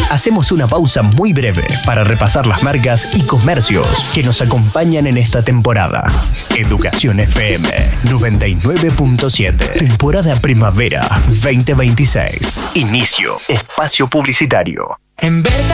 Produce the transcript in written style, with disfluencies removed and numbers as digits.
Hacemos una pausa muy breve para repasar las marcas y comercios que nos acompañan en esta temporada. Educación FM 99.7. Temporada Primavera 2026. Inicio. Espacio publicitario. En Berta